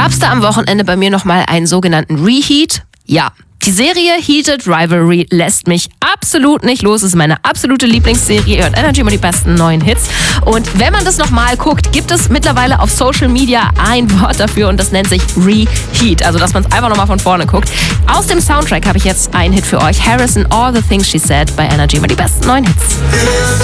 gab's da am Wochenende bei mir nochmal einen sogenannten Reheat. Ja, die Serie Heated Rivalry lässt mich absolut nicht los. Es ist meine absolute Lieblingsserie. Ihr hört Energy immer die besten neuen Hits. Und wenn man das nochmal guckt, gibt es mittlerweile auf Social Media ein Wort dafür und das nennt sich Reheat. Also, dass man es einfach nochmal von vorne guckt. Aus dem Soundtrack habe ich jetzt einen Hit für euch. Harrison, All the Things She Said bei Energy immer die besten neuen Hits.